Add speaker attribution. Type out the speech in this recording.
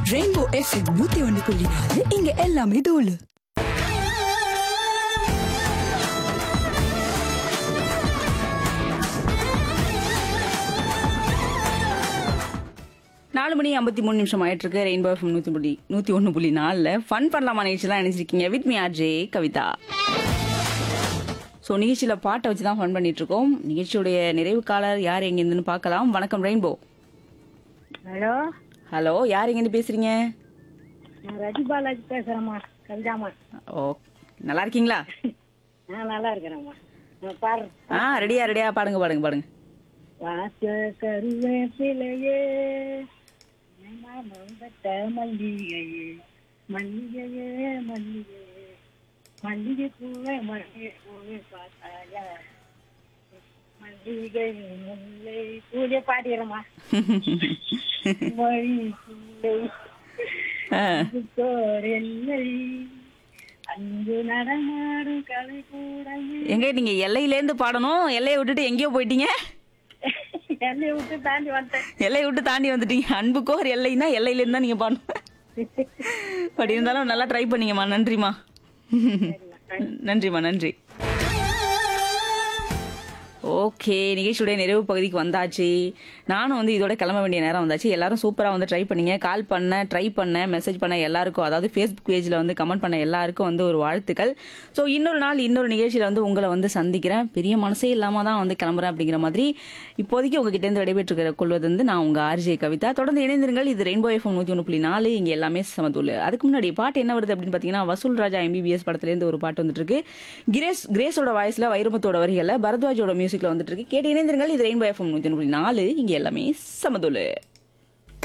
Speaker 1: Rainbow FM 101.4 இங்க எல்லாமே தூளு. நாலு மணி 53 நிமிஷம் ஆயிட்டு இருக்கு. ரெயின்போ எஃப்எம் 101.4 ஃபன் பண்ணலாமா நிகழ்ச்சியெல்லாம் நினைச்சிருக்கீங்க. With me RJ Kavitha. So நிகழ்ச்சியில் பாட்டை வச்சு தான் ஃபன் பண்ணிட்டு இருக்கோம். நிகழ்ச்சியுடைய நிறைவு காலர் யார் எங்கேருந்துன்னு பார்க்கலாம். வணக்கம் ரெயின்போ.
Speaker 2: ஹலோ
Speaker 1: ஹலோ, யார் எங்கேருந்து பேசுறீங்க?
Speaker 2: நான் ரஜி பாலாஜி பேசுறேம்மா, கவிதாம்மா.
Speaker 1: ஓ, நல்லா இருக்கீங்களா?
Speaker 2: நான் நல்லா இருக்கிறேம்மா. நான் பாரு.
Speaker 1: ரெடியா பாடுங்க.
Speaker 2: வாச கருவேப்பிலையே, மந்தட்ட மல்லிகையே, மல்லிகையே மல்லிகையே, மல்லிகை பூவே பார்த்தாயா, மல்லிகை முல்லை பூஜை பாடிக்கிறேம்மா. மொழி இல்லை அங்கு நடமாடும் கலை கூடவே.
Speaker 1: எங்க நீங்க எல்லையிலேருந்து பாடணும், எல்லையை விட்டுட்டு எங்கேயோ போயிட்டீங்க.
Speaker 2: எல்லையை விட்டு தாண்டி வந்துட்டேன்.
Speaker 1: எல்லையை விட்டு தாண்டி வந்துட்டீங்க. அன்புக்கோ ஒரு எல்லைன்னா எல்லையிலேருந்து தான் நீங்க பாடணும். பட் இருந்தாலும் நல்லா ட்ரை பண்ணீங்கம்மா. நன்றிம்மா. நன்றி. ஓகே, நிகழ்ச்சியுடைய நிறைவு பகுதிக்கு வந்தாச்சு. நானும் வந்து இதோட கிளம்ப வேண்டிய நேரம் வந்தாச்சு. எல்லாரும் சூப்பராக வந்து ட்ரை பண்ணீங்க. கால் பண்ண, ட்ரை பண்ண, மெசேஜ் பண்ண எல்லாருக்கும், அதாவது ஃபேஸ்புக் பேஜில் வந்து கமெண்ட் பண்ண எல்லாருக்கும் வந்து ஒரு வாழ்த்துக்கள். ஸோ இன்னொரு நாள் இன்னொரு நிகழ்ச்சியில் வந்து உங்களை வந்து சந்திக்கிறேன். பெரிய மனசே இல்லாமல் தான் வந்து கிளம்புறேன் அப்படிங்கிற மாதிரி இப்போதைக்கு உங்ககிட்டேருந்து விடைபெற்று கொள்வது வந்து நான் உங்கள் ஆர்ஜே கவிதா. தொடர்ந்து இணைந்திருங்கள். இது ரெயின்போ எஃப்எம் 101.4 இங்கே எல்லாமே சமதூள். அதுக்கு முன்னாடி பாட்டு என்ன வருது அப்படின்னு பார்த்தீங்கன்னா, வசூல் ராஜா MBBS படத்துலேருந்து ஒரு பாட்டு வந்துட்டு இருக்கு. கிரேஸோட வாய்ஸில், வைரமுத்தோட வரிகளில், பரத்வாஜோட மியூசிக்ல வந்துட்டு இருக்கு. கேட்டு இணைந்திருங்கள். இது ரெயின்போ எஃப்எம் 101.4 இங்கே எல்லாமே சமதூள்.